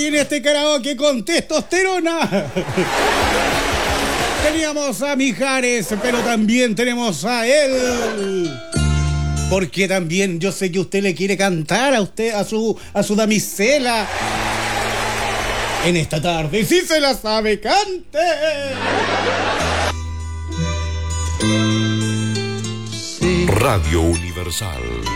hoy en este karaoke con testosterona. Teníamos a Mijares, pero también tenemos a él. Porque también yo sé que usted le quiere cantar a usted, a su damisela. En esta tarde, si se la sabe, cante. Radio Universal.